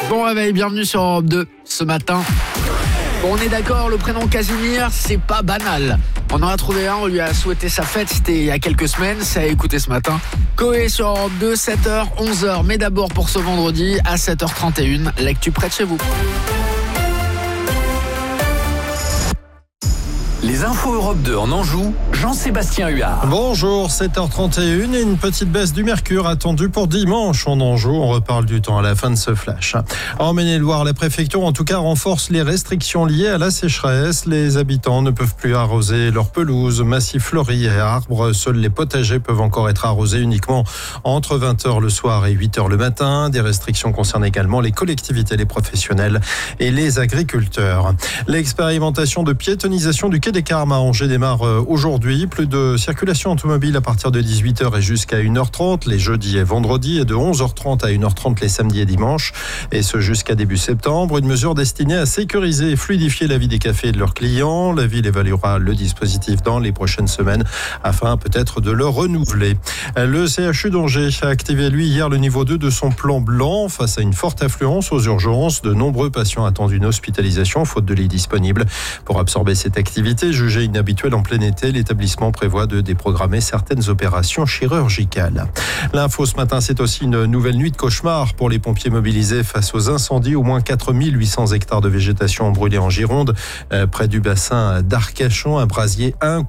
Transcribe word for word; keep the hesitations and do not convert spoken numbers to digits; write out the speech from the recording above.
Bon réveil, bienvenue sur Europe deux ce matin. Bon, on est d'accord, le prénom Casimir, c'est pas banal. On en a trouvé un, on lui a souhaité sa fête, c'était il y a quelques semaines, ça a écouté ce matin. Coé sur Europe deux, sept heures, onze heures, mais d'abord pour ce vendredi à sept heures trente et une, l'actu près de chez vous. Les infos Europe deux en Anjou, Jean-Sébastien Huard. Bonjour, sept heures trente et une et une petite baisse du mercure attendue pour dimanche en Anjou. On reparle du temps à la fin de ce flash. En Maine-et-Loire, la préfecture en tout cas renforce les restrictions liées à la sécheresse. Les habitants ne peuvent plus arroser leurs pelouses, massifs fleuris et arbres. Seuls les potagers peuvent encore être arrosés uniquement entre vingt heures le soir et huit heures le matin. Des restrictions concernent également les collectivités, les professionnels et les agriculteurs. L'expérimentation de piétonisation du quai des Carmes à Angers démarre aujourd'hui. Plus de circulation automobile à partir de dix-huit heures et jusqu'à une heure trente les jeudis et vendredis et de onze heures trente à une heure trente les samedis et dimanches. Et ce jusqu'à début septembre. Une mesure destinée à sécuriser et fluidifier la vie des cafés et de leurs clients. La ville évaluera le dispositif dans les prochaines semaines afin peut-être de le renouveler. Le C H U d'Angers a activé lui hier le niveau deux de son plan blanc face à une forte affluence aux urgences. De nombreux patients attendent une hospitalisation faute de lits disponibles. Pour absorber cette activité jugée inhabituelle en plein été, l'établissement prévoit de déprogrammer certaines opérations chirurgicales. L'info ce matin, c'est aussi une nouvelle nuit de cauchemar pour les pompiers mobilisés face aux incendies. Au moins quatre mille huit cents hectares de végétation ont brûlé en Gironde, près du bassin d'Arcachon, un brasier incroyable.